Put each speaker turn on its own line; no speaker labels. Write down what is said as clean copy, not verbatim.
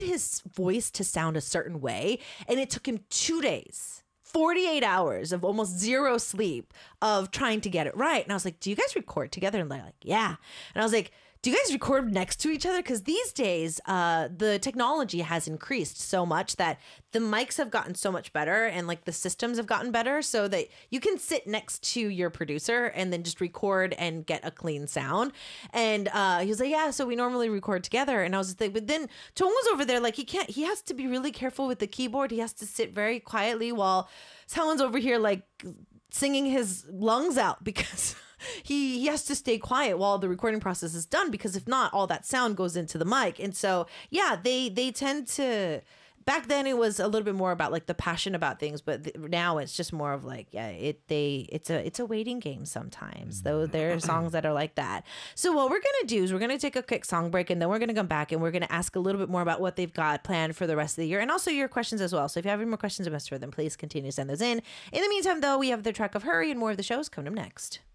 his voice to sound a certain way, and it took him 2 days, 48 hours of almost zero sleep of trying to get it right. And I was like, do you guys record together? And they're like, yeah. And I was like, do you guys record next to each other? Because these days, the technology has increased so much that the mics have gotten so much better, and like the systems have gotten better, so that you can sit next to your producer and then just record and get a clean sound. And he was like, yeah, so we normally record together. And I was just like, but then Tone was over there, like he has to be really careful with the keyboard. He has to sit very quietly while someone's over here like singing his lungs out, because he has to stay quiet while the recording process is done, because if not, all that sound goes into the mic. And so, yeah, they tend to, back then it was a little bit more about like the passion about things, but now it's just more of like, yeah, it's a waiting game sometimes, though there are songs that are like that. So what we're going to do is we're going to take a quick song break, and then we're going to come back and we're going to ask a little bit more about what they've got planned for the rest of the year, and also your questions as well. So if you have any more questions about them, please continue to send those in. In the meantime, though, we have the track of Hurry and more of the shows coming up next.